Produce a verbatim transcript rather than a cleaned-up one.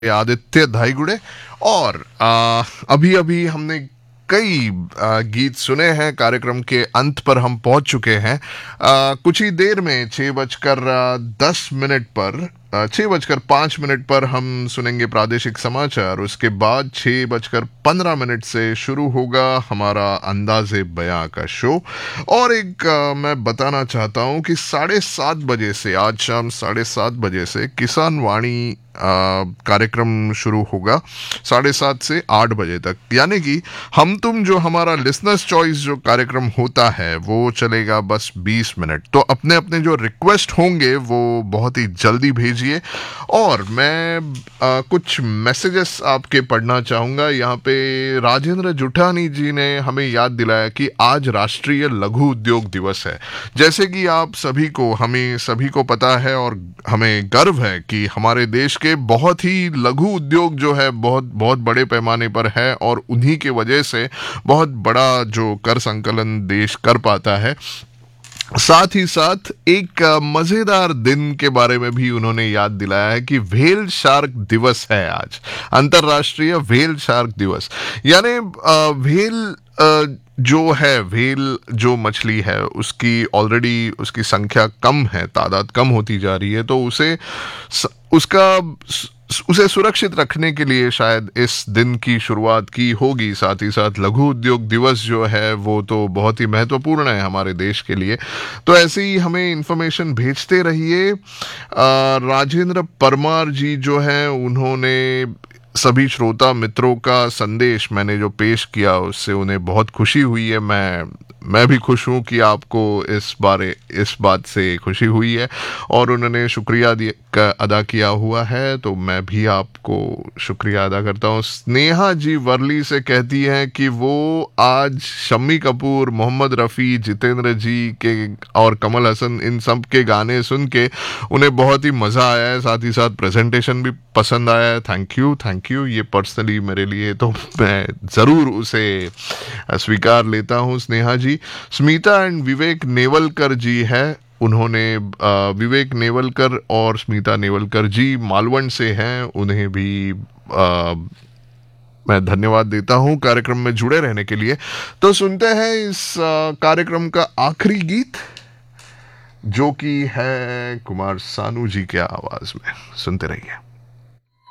आदित्य धाईगुड़े। और आ, अभी अभी हमने कई आ, गीत सुने हैं। कार्यक्रम के अंत पर हम पहुंच चुके हैं। आ, कुछ ही देर में छः बजकर आ, दस मिनट पर आ, छः बजकर पाँच मिनट पर हम सुनेंगे प्रादेशिक समाचार। उसके बाद छः बजकर पंद्रह मिनट से शुरू होगा हमारा अंदाज़े बयां का शो। और एक आ, मैं बताना चाहता हूं कि साढ़े सात बजे से आज शाम साढ़े सात बजे से किसान वाणी आ, कार्यक्रम शुरू होगा साढ़े सात से आठ बजे तक। यानी कि हम तुम जो हमारा लिसनर्स चॉइस जो कार्यक्रम होता है वो चलेगा बस बीस मिनट। तो अपने अपने जो रिक्वेस्ट होंगे वो बहुत ही जल्दी भेजिए। और मैं आ, कुछ मैसेजेस आपके पढ़ना चाहूँगा। यहाँ पे राजेंद्र जुठानी जी ने हमें याद दिलाया कि आज राष्ट्रीय लघु उद्योग दिवस है। जैसे कि आप सभी को हमें सभी को पता है और हमें गर्व है कि हमारे देश के बहुत ही लघु उद्योग जो है बहुत बहुत बड़े पैमाने पर है और उन्हीं के वजह से बहुत बड़ा जो कर संकलन देश कर पाता है। साथ ही साथ एक अ, मजेदार दिन के बारे में भी उन्होंने याद दिलाया है कि व्हेल शार्क दिवस है आज, अंतर्राष्ट्रीय व्हेल शार्क दिवस। यानी अ, व्हेल अ, जो है व्हेल जो मछली है उसकी ऑलरेडी उसकी संख्या कम है, तादाद कम होती जा रही है। तो उसे स, उसका उसे सुरक्षित रखने के लिए शायद इस दिन की शुरुआत की होगी। साथ ही साथ लघु उद्योग दिवस जो है वो तो बहुत ही महत्वपूर्ण है हमारे देश के लिए। तो ऐसे ही हमें इंफॉर्मेशन भेजते रहिए। अ, राजेंद्र परमार जी जो हैं उन्होंने सभी श्रोता मित्रों का संदेश मैंने जो पेश किया उससे उन्हें बहुत खुशी हुई है। मैं मैं भी खुश हूँ कि आपको इस बारे इस बात से खुशी हुई है और उन्होंने शुक्रिया दिया का अदा किया हुआ है। तो मैं भी आपको शुक्रिया अदा करता हूँ। स्नेहा जी वर्ली से कहती हैं कि वो आज शम्मी कपूर, मोहम्मद रफ़ी, जितेंद्र जी के और कमल हसन इन सब के गाने सुन के उन्हें बहुत ही मज़ा आया है। साथ ही साथ प्रेजेंटेशन भी पसंद आया है। Thank you thank you. ये पर्सनली मेरे लिए तो मैं ज़रूर उसे स्वीकार लेता हूँ स्नेहा जी। स्मिता एंड विवेक नेवलकर जी है, उन्होंने अ, विवेक नेवलकर और स्मिता नेवलकर जी मालवण से हैं, उन्हें भी आ, मैं धन्यवाद देता हूं कार्यक्रम में जुड़े रहने के लिए। तो सुनते हैं इस अ, कार्यक्रम का आखिरी गीत जो कि है कुमार सानू जी के आवाज में। सुनते रहिए।